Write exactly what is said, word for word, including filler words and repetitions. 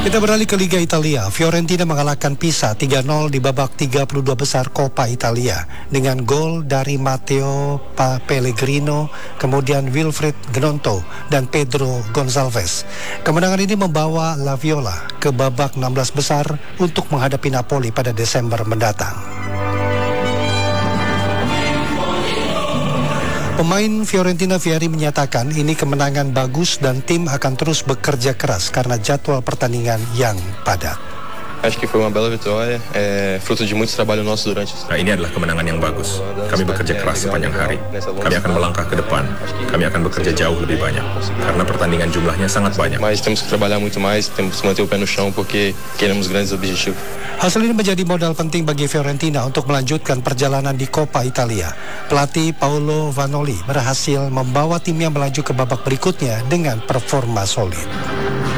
Kita beralih ke Liga Italia. Fiorentina mengalahkan Pisa tiga nol di babak tiga puluh dua besar Coppa Italia dengan gol dari Matteo Pellegrino, kemudian Wilfried Gnonto dan Pedro Gonçalves. Kemenangan ini membawa La Viola ke babak enam belas besar untuk menghadapi Napoli pada Desember mendatang. Pemain Fiorentina Vieri menyatakan ini kemenangan bagus dan tim akan terus bekerja keras karena jadwal pertandingan yang padat. Acho que foi uma bela vitória, é, fruto de muito trabalho nosso durante. Nah, ini adalah kemenangan yang bagus. Kami bekerja keras sepanjang hari. Kami akan melangkah ke depan. Kami akan bekerja jauh lebih banyak karena pertandingan jumlahnya sangat banyak. Mas temos que trabalhar muito mais, temos que manter o pé no chão porque queremos grandes objetivos. Hasil ini menjadi modal penting bagi Fiorentina untuk melanjutkan perjalanan di Coppa Italia. Pelatih Paolo Vanoli berhasil membawa timnya melaju ke babak berikutnya dengan performa solid.